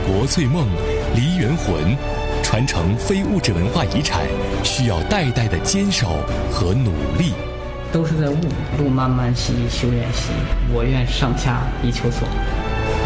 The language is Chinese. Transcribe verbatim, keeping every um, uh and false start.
国粹梦、梨园魂，传承非物质文化遗产，需要代代的坚守和努力。 都是在悟，路漫漫兮修远兮，我愿上下一求索。